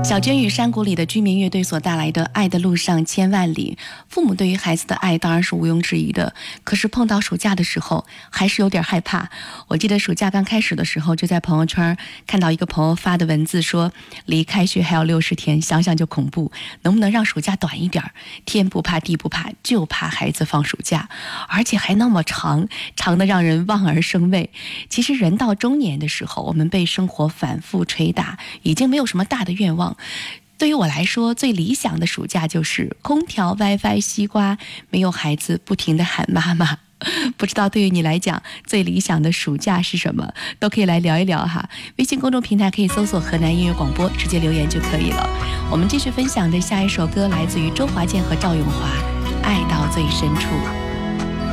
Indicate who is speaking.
Speaker 1: 小娟与山谷里的居民乐队所带来的《爱的路上千万里》，父母对于孩子的爱当然是毋庸置疑的，可是碰到暑假的时候还是有点害怕。我记得暑假刚开始的时候，就在朋友圈看到一个朋友发的文字说，离开学还有60天，想想就恐怖，能不能让暑假短一点？天不怕地不怕，就怕孩子放暑假，而且还那么长，长的让人望而生畏。其实人到中年的时候，我们被生活反复捶打，已经没有什么大的愿望。对于我来说，最理想的暑假就是空调、WiFi、西瓜，没有孩子不停地喊妈妈。不知道对于你来讲，最理想的暑假是什么？都可以来聊一聊哈。微信公众平台可以搜索河南音乐广播，直接留言就可以了。我们继续分享的下一首歌来自于周华健和赵咏华，《爱到最深处》。